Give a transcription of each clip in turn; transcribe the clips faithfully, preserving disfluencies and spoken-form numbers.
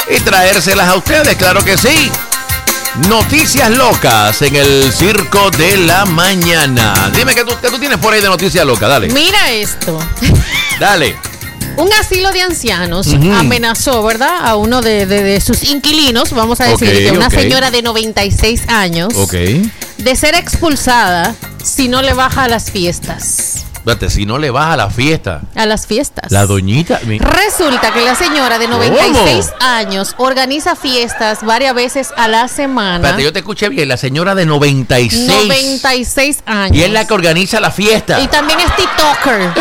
y traérselas a ustedes, claro que sí. Noticias locas en el Circo de la Mañana. Dime qué tú, qué tú tienes por ahí de noticias locas, dale. Mira esto. Dale. Un asilo de ancianos uh-huh. amenazó, ¿verdad?, a uno de, de, de sus inquilinos, vamos a decir, okay, que una okay. señora de noventa y seis años, okay. de ser expulsada si no le baja a las fiestas. Espérate, si no le baja a la fiesta. A las fiestas. La doñita. Mi... Resulta que la señora de noventa y seis ¿Cómo? Años organiza fiestas varias veces a la semana. Espérate, yo te escuché bien. La señora de noventa y seis. noventa y seis años. Y es la que organiza la fiesta. Y también es TikToker.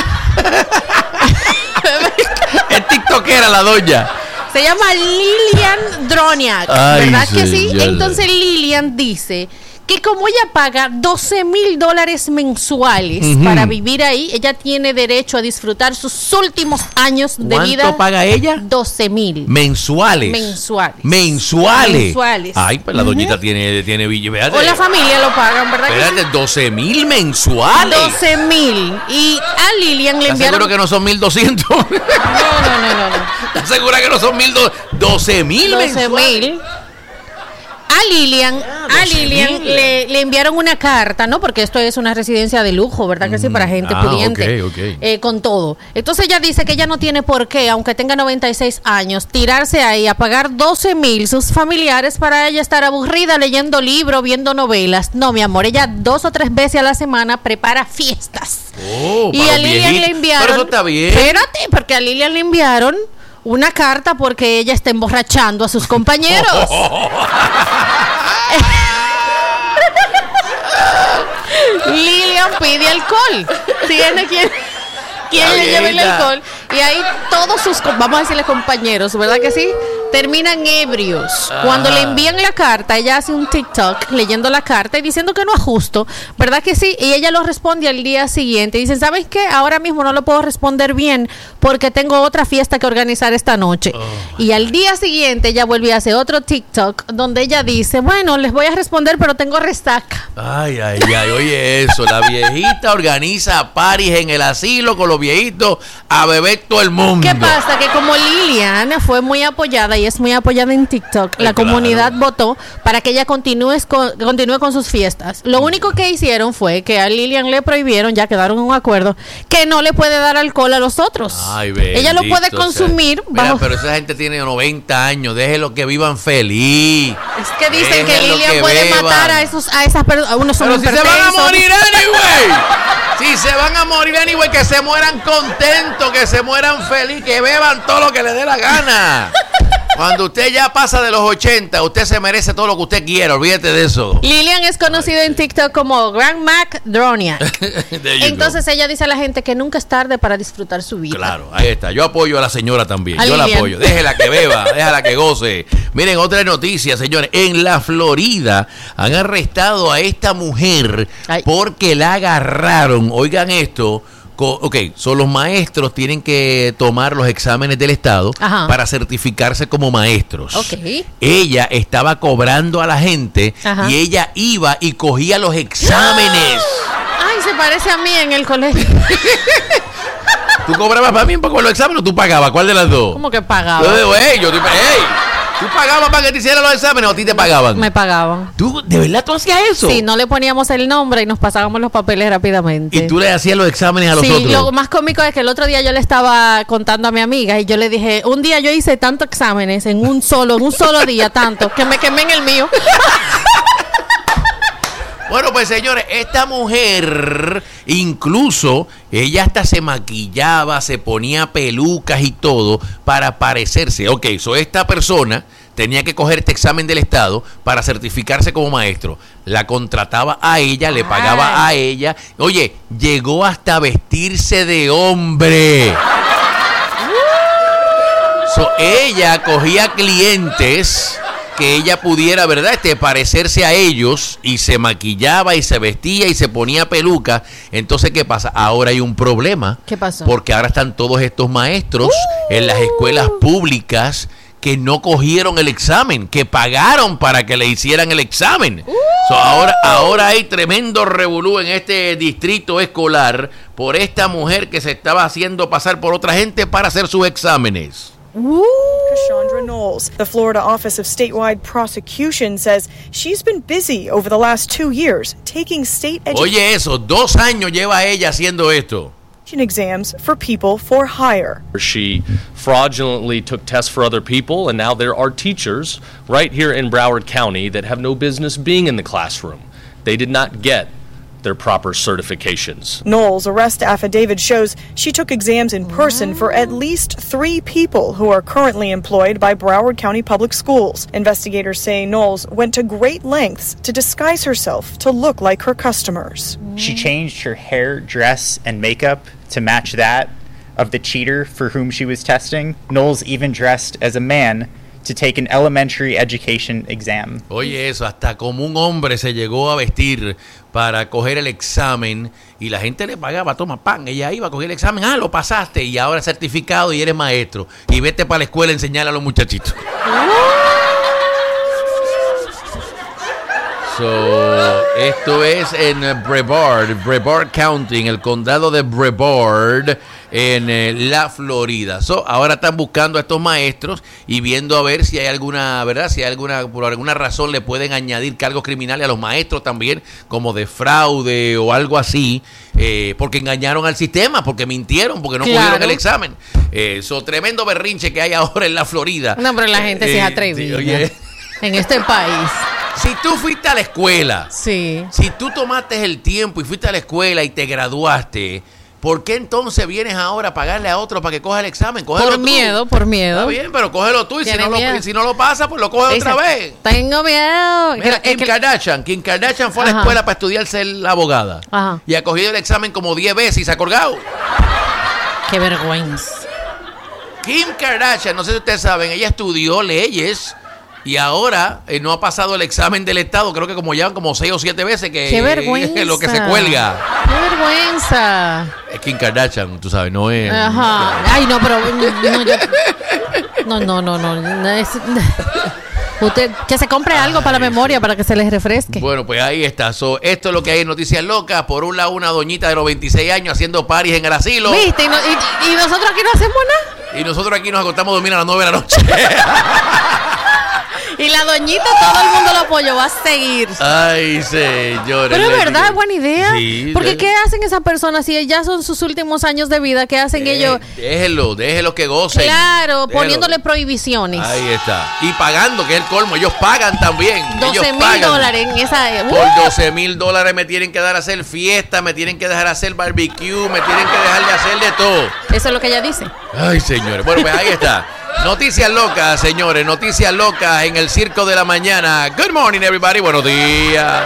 Es tiktokera la doña. Se llama Lilian Droniak, Ay, ¿verdad que sí? Señora. Entonces Lilian dice que como ella paga doce mil dólares mensuales uh-huh. para vivir ahí, ella tiene derecho a disfrutar sus últimos años de vida. ¿Cuánto paga ella? doce mil. Mensuales. Mensuales. Mensuales. Mensuales. Ay, pues la doñita uh-huh. tiene, tiene billete. O la familia lo pagan, ¿verdad? Espérate, sí? doce mil mensuales. doce mil. Y a Lilian le enviaron... ¿Estás seguro que no son mil doscientos? No, no, no, no, no. ¿Estás segura que no son mil doce mil mensuales? doce mil. A Lilian, ah, a Lilian le, le enviaron una carta, ¿no? Porque esto es una residencia de lujo, ¿verdad que sí? Para gente ah, pudiente, okay, okay. Eh, con todo. Entonces ella dice que ella no tiene por qué, aunque tenga noventa y seis años, tirarse ahí a pagar doce mil sus familiares para ella estar aburrida leyendo libros, viendo novelas. No, mi amor, ella dos o tres veces a la semana prepara fiestas. Oh, y a Lilian viejitos. Le enviaron... Pero eso está bien. Espérate, porque a Lilian le enviaron una carta porque ella está emborrachando a sus compañeros. Lilian pide alcohol. Tiene quien, quien le lleve el alcohol. Y ahí todos sus, vamos a decirle compañeros, ¿verdad que sí? Terminan ebrios. Ah. Cuando le envían la carta, ella hace un TikTok leyendo la carta y diciendo que no es justo, ¿verdad que sí? Y ella lo responde al día siguiente. Y dice, ¿sabes qué? Ahora mismo no lo puedo responder bien porque tengo otra fiesta que organizar esta noche. Oh. Y al día siguiente ella vuelve a hacer otro TikTok donde ella dice, bueno, les voy a responder, pero tengo resaca. Ay, ay, ay, oye eso, la viejita organiza paris en el asilo con los viejitos a beber todo el mundo. ¿Qué pasa? Que como Lilian fue muy apoyada y es muy apoyada en TikTok, Ay, la claro. comunidad votó para que ella continúe con, continúe con sus fiestas. Lo único que hicieron fue que a Lilian le prohibieron, ya quedaron en un acuerdo, que no le puede dar alcohol a los otros. Ay, bendito, ella lo puede consumir. O sea, mira, pero esa gente tiene noventa años, déjenlo que vivan feliz. Es que dicen déjenlo que Lilian que puede beban. matar a esos a esas personas. Unos son pero si se van a morir anyway. Si se van a morir anyway, que se mueran contentos, que se mueran feliz, que beban todo lo que les dé la gana. Cuando usted ya pasa de los ochenta, usted se merece todo lo que usted quiera, olvídate de eso. Lilian es conocido en TikTok como Grand Mac Droniak. Entonces go. Ella dice a la gente que nunca es tarde para disfrutar su vida. Claro, ahí está. Yo apoyo a la señora también. A Yo Lilian. la apoyo. Déjela que beba, déjala que goce. Miren, otra noticia, señores. En la Florida han arrestado a esta mujer Ay. porque la agarraron. Oigan esto. Ok, son los maestros tienen que tomar los exámenes del Estado Ajá. para certificarse como maestros. Okay. Ella estaba cobrando a la gente Ajá. y ella iba y cogía los exámenes. Ay, se parece a mí en el colegio. ¿Tú cobrabas para mí un poco los exámenes o tú pagabas? ¿Cuál de las dos? ¿Cómo que pagaba? Yo digo, hey, yo, hey, ¿tú pagabas para que te hicieran los exámenes o a ti te pagaban? Me pagaban. ¿Tú, de verdad tú hacías eso? Sí, no le poníamos el nombre y nos pasábamos los papeles rápidamente. ¿Y tú le hacías los exámenes a los sí, otros? Sí, lo más cómico es que el otro día yo le estaba contando a mi amiga y yo le dije, un día yo hice tantos exámenes en un solo, en un solo día, tanto, que me quemé en el mío. Bueno, pues señores, esta mujer, incluso, ella hasta se maquillaba, se ponía pelucas y todo para parecerse. Ok, so esta persona tenía que coger este examen del Estado para certificarse como maestro. La contrataba a ella, le pagaba Ay. a ella. Oye, llegó hasta vestirse de hombre. So, ella cogía clientes que ella pudiera, ¿verdad?, este, parecerse a ellos, y se maquillaba y se vestía y se ponía peluca. Entonces, ¿qué pasa? Ahora hay un problema. ¿Qué pasó? Porque ahora están todos estos maestros uh. en las escuelas públicas que no cogieron el examen, que pagaron para que le hicieran el examen. Uh. So, ahora, ahora hay tremendo revolú en este distrito escolar por esta mujer que se estaba haciendo pasar por otra gente para hacer sus exámenes. Ooh. Cassandra Knowles. The Florida Office of Statewide Prosecution says she's been busy over the last two years taking state education Oye, eso, dos años lleva ella haciendo esto. exams for people for hire. She fraudulently took tests for other people, and now there are teachers right here in Broward County that have no business being in the classroom. They did not get their proper certifications. Knowles' arrest affidavit shows she took exams in person for at least three people who are currently employed by Broward County Public Schools. Investigators say Knowles went to great lengths to disguise herself to look like her customers. She changed her hair, dress, and makeup to match that of the cheater for whom she was testing. Knowles even dressed as a man to take an elementary education exam. Oye, eso, hasta como un hombre se llegó a vestir para coger el examen y la gente le pagaba, toma pan, ella iba a coger el examen, ah, lo pasaste y ahora certificado y eres maestro y vete para la escuela a enseñar a los muchachitos. So, esto es en Brevard, Brevard County, en el condado de Brevard, en eh, la Florida. So, ahora están buscando a estos maestros y viendo a ver si hay alguna, ¿verdad? Si hay alguna, por alguna razón le pueden añadir cargos criminales a los maestros también, como de fraude o algo así, eh, porque engañaron al sistema, porque mintieron, porque no Claro. cogieron el examen. Eh, so, tremendo berrinche que hay ahora en la Florida. No, pero la gente sí es Eh, atrevida. sí, oye. En este país. Si tú fuiste a la escuela, Sí. si tú tomaste el tiempo y fuiste a la escuela y te graduaste, ¿por qué entonces vienes ahora a pagarle a otro para que coja el examen? Cógelo Por tú. miedo, por miedo. Está bien, pero cógelo tú y si Tiene no, lo, miedo. si no lo pasa, pues lo coge otra Dice, vez. Tengo miedo. Mira, Es Kim que- Kardashian. Kim Kardashian fue a la Ajá. escuela para estudiar ser la abogada. Ajá. Y ha cogido el examen como diez veces y se ha colgado. Qué vergüenza. Kim Kardashian, no sé si ustedes saben, ella estudió leyes y ahora eh, no ha pasado el examen del Estado. Creo que como llevan como seis o siete veces que Qué vergüenza. lo que se cuelga. Qué vergüenza. Es Kim Kardashian, tú sabes, no es. Ajá. Ay, no, pero no, yo- no, no, no, no, no es- usted que se compre algo para la memoria para que se les refresque. Bueno, pues ahí está. So, esto es lo que hay en Noticias Locas. Por un lado, una doñita de los veintiséis años haciendo paris en el asilo. ¿Viste? Y, no- y- y nosotros aquí no hacemos nada. Y nosotros aquí nos acostamos a dormir a las nueve de la noche. Y la doñita, todo el mundo lo apoyó, va a seguir. Ay, señores. Pero es les verdad, digo. es buena idea. Sí, Porque de- ¿qué hacen esas personas si ya son sus últimos años de vida? ¿Qué hacen Eh, ellos? Déjenlo, déjenlo que gocen. Claro, Déjenlo. poniéndole prohibiciones. Ahí está. Y pagando, que es el colmo. Ellos pagan también. Ellos doce mil pagan. dólares en esa. ¡Uh! Por doce mil dólares me tienen que dar a hacer fiesta, me tienen que dejar hacer barbecue, me tienen que dejar de hacer de todo. Eso es lo que ella dice. Ay, señores. Bueno, pues ahí está. Noticias locas, señores. Noticias locas en el circo de la mañana. Good morning, everybody. Buenos días.